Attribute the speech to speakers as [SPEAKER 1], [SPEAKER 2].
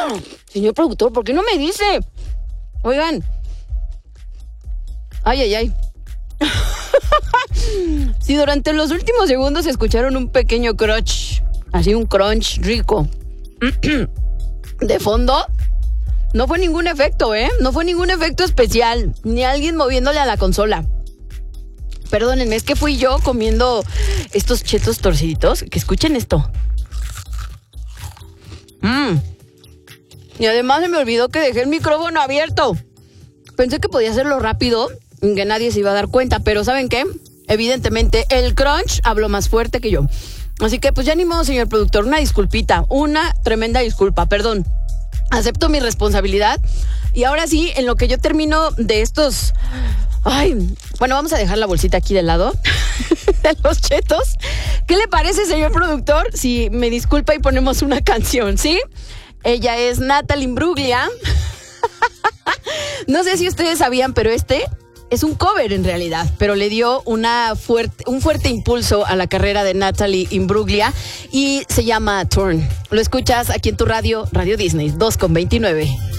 [SPEAKER 1] Señor productor, ¿por qué no me dice? Oigan. Ay. Si durante los últimos segundos escucharon un pequeño crunch, así un crunch rico, de fondo, no fue ningún efecto, no fue ningún efecto especial, ni alguien moviéndole a la consola. Perdónenme, es que fui yo comiendo estos chetos torciditos, que escuchen esto. Y además se me olvidó que dejé el micrófono abierto. Pensé que podía hacerlo rápido, que nadie se iba a dar cuenta, pero ¿saben qué? Evidentemente el crunch habló más fuerte que yo. Así que pues ya ni modo, señor productor, una disculpita, una tremenda disculpa, perdón. Acepto mi responsabilidad. Y ahora sí, en lo que yo termino de estos... bueno, vamos a dejar la bolsita aquí de lado de los chetos. ¿Qué le parece, señor productor, si me disculpa y ponemos una canción, sí? Ella es Natalie Imbruglia. No sé si ustedes sabían, pero este es un cover en realidad, pero le dio un fuerte impulso a la carrera de Natalie Imbruglia y se llama Torn. Lo escuchas aquí en tu radio, Radio Disney, 2:29.